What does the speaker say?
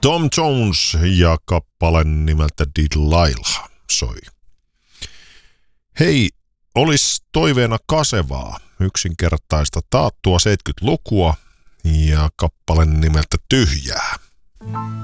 Tom Jones ja kappale nimeltä Delilah soi. Hei, olis toiveena kasevaa, yksinkertaista taattua 70-lukua ja kappale nimeltä Tyhjää.